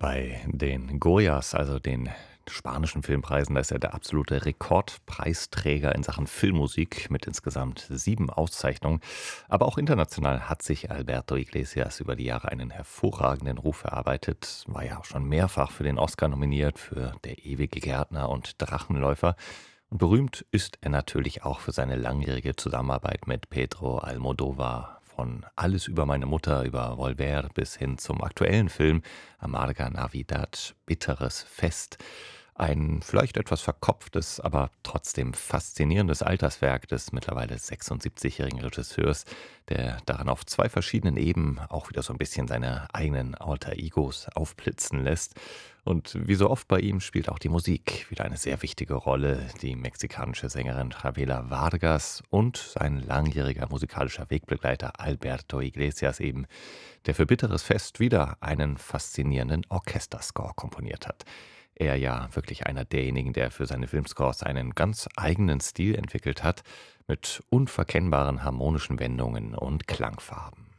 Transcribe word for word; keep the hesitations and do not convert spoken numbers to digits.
Bei den Goyas, also den spanischen Filmpreisen, da ist er der absolute Rekordpreisträger in Sachen Filmmusik mit insgesamt sieben Auszeichnungen. Aber auch international hat sich Alberto Iglesias über die Jahre einen hervorragenden Ruf erarbeitet. War ja auch schon mehrfach für den Oscar nominiert, für Der ewige Gärtner und Drachenläufer. Und berühmt ist er natürlich auch für seine langjährige Zusammenarbeit mit Pedro Almodóvar. Von Alles über meine Mutter über Volver bis hin zum aktuellen Film Amarga Navidad, Bitteres Fest. Ein vielleicht etwas verkopftes, aber trotzdem faszinierendes Alterswerk des mittlerweile sechsundsiebzigjährigen Regisseurs, der daran auf zwei verschiedenen Ebenen auch wieder so ein bisschen seine eigenen Alter Egos aufblitzen lässt. Und wie so oft bei ihm spielt auch die Musik wieder eine sehr wichtige Rolle. Die mexikanische Sängerin Chavela Vargas und sein langjähriger musikalischer Wegbegleiter Alberto Iglesias eben, der für Bitteres Fest wieder einen faszinierenden Orchesterscore komponiert hat. Er ja wirklich einer derjenigen, der für seine Filmscores einen ganz eigenen Stil entwickelt hat, mit unverkennbaren harmonischen Wendungen und Klangfarben.